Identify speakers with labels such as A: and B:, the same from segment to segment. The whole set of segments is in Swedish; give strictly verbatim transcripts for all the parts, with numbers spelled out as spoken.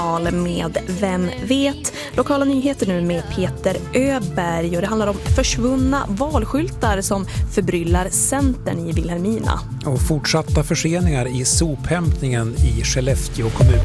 A: med Vem vet? Lokala nyheter nu med Peter Öberg, och det handlar om försvunna valskyltar som förbryllar Centern i Vilhelmina.
B: Och fortsatta förseningar i sophämtningen i Skellefteå kommun.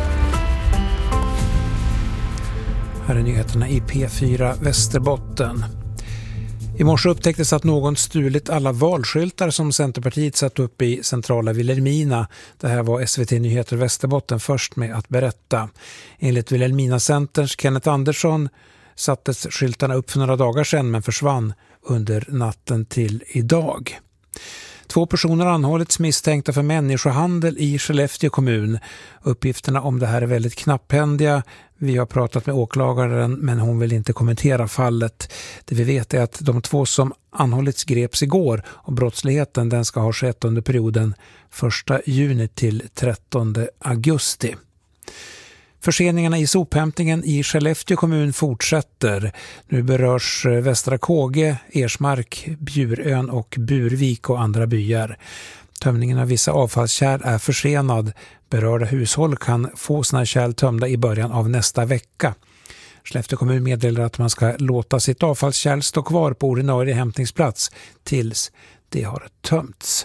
B: Här är nyheterna i P fyra Västerbotten. I morse upptäcktes att någon stulit alla valskyltar som Centerpartiet satt upp i centrala Vilhelmina. Det här var S V T Nyheter Västerbotten först med att berätta. Enligt Vilhelmina-centerns Kenneth Andersson sattes skyltarna upp för några dagar sedan men försvann under natten till idag. Två personer har anhållits misstänkta för människohandel i Skellefteå kommun. Uppgifterna om det här är väldigt knapphändiga. Vi har pratat med åklagaren men hon vill inte kommentera fallet. Det vi vet är att de två som anhållits greps igår och brottsligheten den ska ha skett under perioden första juni till trettonde augusti. Förseningarna i sophämtningen i Skellefteå kommun fortsätter. Nu berörs Västra Kåge, Ersmark, Bjurön och Burvik och andra byar. Tömningen av vissa avfallskärl är försenad. Berörda hushåll kan få sina kärl tömda i början av nästa vecka. Skellefteå kommun meddelar att man ska låta sitt avfallskärl stå kvar på ordinarie hämtningsplats tills det har tömts.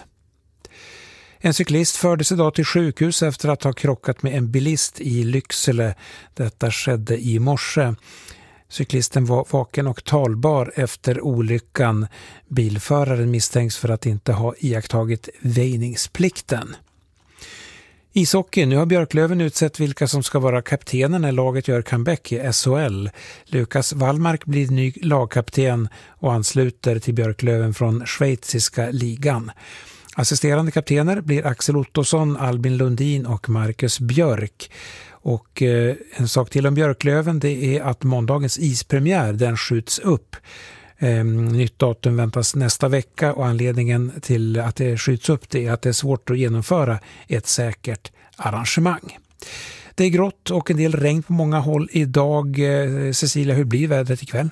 B: En cyklist fördes idag till sjukhus efter att ha krockat med en bilist i Lycksele. Detta skedde i morse. Cyklisten var vaken och talbar efter olyckan. Bilföraren misstänks för att inte ha iakttagit väjningsplikten. Ishockey, nu har Björklöven utsett vilka som ska vara kaptenen när laget gör comeback i S H L. Lukas Wallmark blir ny lagkapten och ansluter till Björklöven från schweiziska ligan. Assisterande kaptener blir Axel Ottosson, Albin Lundin och Marcus Björk. Och eh, en sak till om Björklöven, det är att måndagens ispremiär den skjuts upp. Eh, nytt datum väntas nästa vecka och anledningen till att det skjuts upp det är att det är svårt att genomföra ett säkert arrangemang. Det är grått och en del regn på många håll idag. Eh, Cecilia, hur blir vädret ikväll?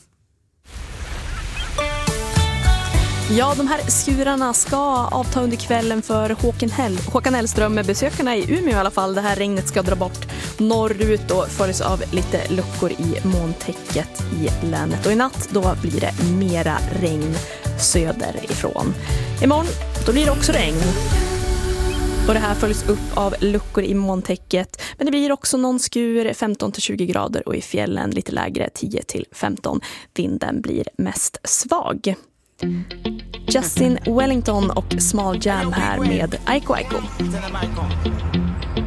A: Ja, de här skurarna ska avta under kvällen för Håkan, Hell- Håkan Hellström med besökarna i Umeå i alla fall. Det här regnet ska dra bort norrut och följs av lite luckor i molntäcket i länet. Och i natt då blir det mera regn söderifrån. Imorgon då blir det också regn. Och det här följs upp av luckor i molntäcket. Men det blir också någon skur, femton till tjugo grader, och i fjällen lite lägre, tio till femton. Vinden blir mest svag. Justin Wellington och Small Jam här med Aiko Aiko.